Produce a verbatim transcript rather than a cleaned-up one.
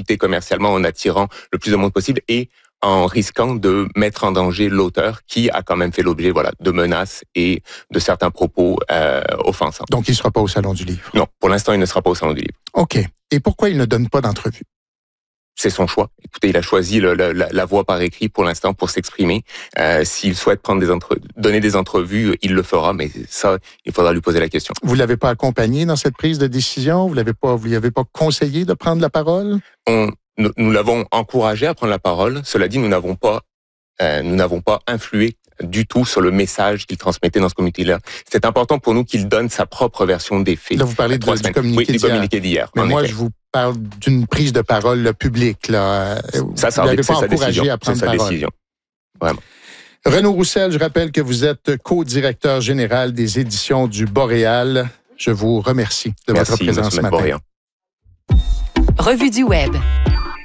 profiter commercialement en attirant le plus de monde possible et en risquant de mettre en danger l'auteur qui a quand même fait l'objet voilà, de menaces et de certains propos euh, offensants. Donc, il ne sera pas au Salon du Livre? Non, pour l'instant, il ne sera pas au Salon du Livre. OK. Et pourquoi il ne donne pas d'entrevue? C'est son choix. Écoutez, il a choisi le, le, la, la voie par écrit pour l'instant pour s'exprimer. Euh, s'il souhaite prendre des entre... donner des entrevues, il le fera, mais ça, il faudra lui poser la question. Vous l'avez pas accompagné dans cette prise de décision? Vous l'avez pas, vous lui avez pas conseillé de prendre la parole? On, nous, nous l'avons encouragé à prendre la parole. Cela dit, nous n'avons pas, euh, nous n'avons pas influé du tout sur le message qu'il transmettait dans ce communiqué-là. C'est important pour nous qu'il donne sa propre version des faits. Là, vous parlez de, du communiqué oui, d'hier. du communiqué d'hier. Mais moi, effet. je vous parle d'une prise de parole là, publique. Là. Ça, ça vous l'avez pas sa encouragé décision. à prendre c'est sa parole. décision. Vraiment. Renaud Roussel, je rappelle que vous êtes co-directeur général des éditions du Boréal. Je vous remercie de Merci, votre présence ce matin. Revue du Web.